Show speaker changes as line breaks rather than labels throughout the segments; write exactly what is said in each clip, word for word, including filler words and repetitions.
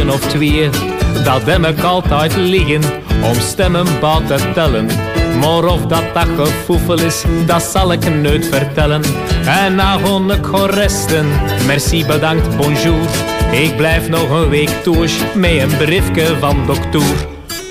één of twee, dat heb ik altijd liggen om stemmenbout te tellen. Maar of dat dat gevoefel is, dat zal ik nooit vertellen. En nou ga ik gaan resten, merci, bedankt, bonjour. Ik blijf nog een week toers met een briefje van dokter.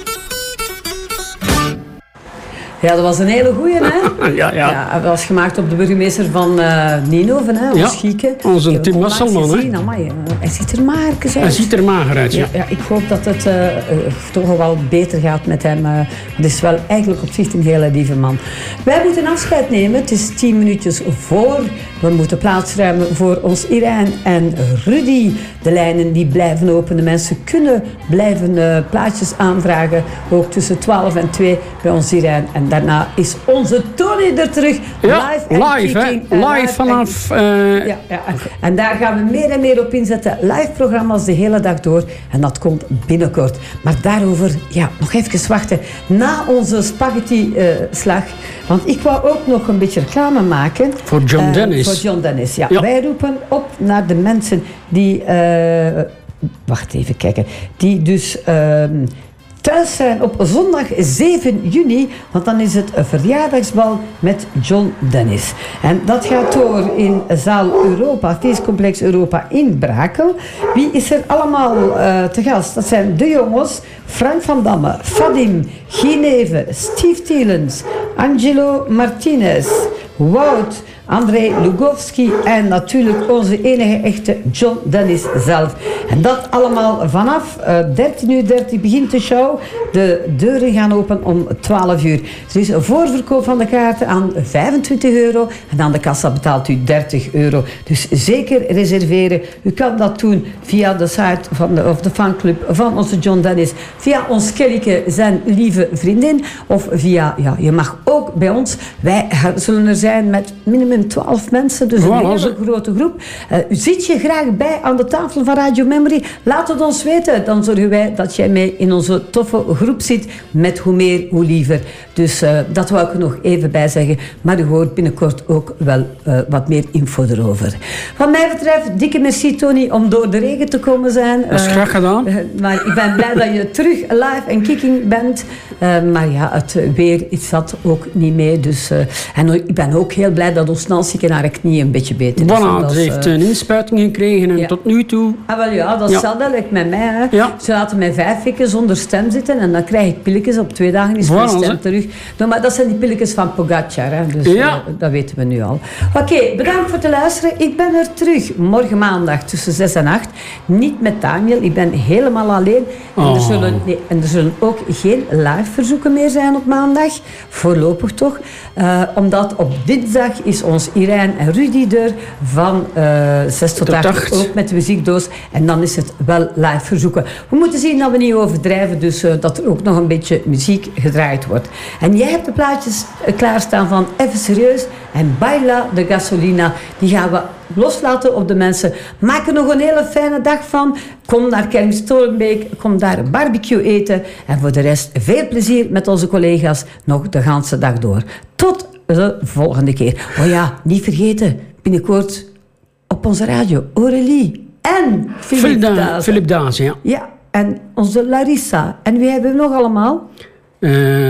Ja, dat was een hele goeie, hè?
ja, ja.
ja. Dat was gemaakt op de burgemeester van uh, Nienhoven, hè? Ons
ja,
Gieke.
onze Tim Wasselman, hè?
Amai, hij ziet er mager uit.
Hij ziet er mager uit, ja.
ja, ja ik hoop dat het uh, uh, toch wel beter gaat met hem. Uh, het is wel eigenlijk op zich een hele lieve man. Wij moeten afscheid nemen. Het is tien minuutjes voor. We moeten plaatsruimen voor ons Irijn en Rudy. De lijnen die blijven open. De mensen kunnen blijven uh, plaatjes aanvragen. Ook tussen twaalf en twee bij ons Irijn. En daarna is onze Tony er terug.
Ja,
live,
live, hè? Live, live vanaf...
En, uh, ja, ja. En daar gaan we meer en meer op inzetten. Live programma's de hele dag door. En dat komt binnenkort. Maar daarover, ja, nog even wachten. Na onze spaghetti-slag. Uh, want ik wou ook nog een beetje reclame maken.
Voor John uh, Dennis.
Voor John Dennis, ja.
ja.
Wij roepen op naar de mensen die... Uh, wacht even kijken. Die dus... Uh, thuis zijn op zondag zeven juni, want dan is het een verjaardagsbal met John Dennis. En dat gaat door in zaal Europa, feestcomplex Europa in Brakel. Wie is er allemaal uh, te gast? Dat zijn de jongens, Frank van Damme, Fadim, Gineve, Steve Tielens, Angelo Martinez, Wout, André Lugovski en natuurlijk onze enige echte John Dennis zelf. En dat allemaal vanaf uh, dertien uur dertig begint de show. De deuren gaan open om twaalf uur. Er is een voorverkoop van de kaarten aan vijfentwintig euro en aan de kassa betaalt u dertig euro. Dus zeker reserveren. U kan dat doen via de site van de, of de fanclub van onze John Dennis, via ons Kelleke, zijn lieve vriendin, of via, ja, je mag ook bij ons. Wij zullen er zijn met minimum twaalf mensen, dus een
voilà,
hele
ze...
grote groep. Uh, zit je graag bij aan de tafel van Radio Memory? Laat het ons weten. Dan zorgen wij dat jij mee in onze toffe groep zit. Met hoe meer, hoe liever. Dus uh, dat wou ik er nog even bij zeggen. Maar u hoort binnenkort ook wel uh, wat meer info erover. Wat mij betreft, dikke merci Tony om door de regen te komen zijn.
Dat is graag gedaan.
Uh, maar ik ben blij dat je terug live en kicking bent. Uh, maar ja, het weer zat ook niet mee. Dus, uh, en ik ben ook heel blij dat ons Nancy haar knie een beetje beter is.
Voilà, ze heeft uh, een inspuiting gekregen en ja. tot nu toe...
Ah, wel ja, dat is ja. eigenlijk met mij. Hè.
Ja.
Ze laten mij vijf weken zonder stem zitten en dan krijg ik pilletjes. Op twee dagen is mijn
voilà,
stem
ze.
terug. Nou, maar dat zijn die pilletjes van Pogacar. Hè. Dus ja. uh, dat weten we nu al. Oké, okay, bedankt voor het luisteren. Ik ben er terug morgen maandag tussen zes en acht. Niet met Daniel, ik ben helemaal alleen. En, oh. er zullen, nee, en er zullen ook geen live verzoeken meer zijn op maandag. Voorlopig toch. Uh, omdat op dinsdag is ons Irijn en Rudy er van uh, zes tot acht, ook met de muziekdoos. En dan is het wel live verzoeken. We moeten zien dat we niet overdrijven, dus uh, dat er ook nog een beetje muziek gedraaid wordt. En jij hebt de plaatjes uh, klaarstaan van Even Serieus en Baila de Gasolina. Die gaan we loslaten op de mensen. Maak er nog een hele fijne dag van. Kom naar Kermis Torenbeek, kom daar een barbecue eten. En voor de rest veel plezier met onze collega's nog de ganse dag door. Tot de volgende keer. Oh ja, niet vergeten, binnenkort op onze radio Aurélie en Philip Dazen.
Philip Dazen, ja.
Ja, en onze Larissa. En wie hebben we nog allemaal?
Uh,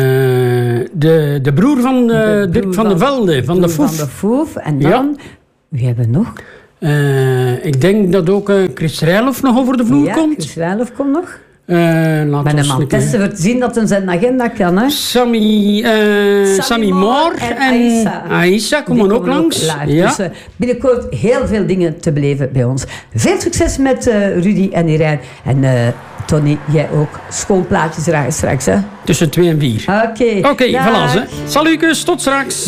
de, de broer van de, de broer van, van de Velde, van de Foef.
Van de Foef. En dan, ja. Wie hebben we nog?
Uh, ik denk dat ook uh, Chris Rijloff nog over de vloer
ja,
komt.
Chris Rijloff komt nog.
Uh,
Met een man testen voor te zien dat hij zijn agenda kan. Hè?
Sammy, uh, Sammy, Sammy Moore en, en Aïssa,
Aïssa
komen ook langs.
Ook ja. Dus uh, binnenkort heel veel dingen te beleven bij ons. Veel succes met uh, Rudy en Irijn. En uh, Tony, jij ook. Schoon plaatjes draaien straks. Hè?
Tussen twee en vier.
Oké.
Oké, okay, voilà. Salut, tot straks.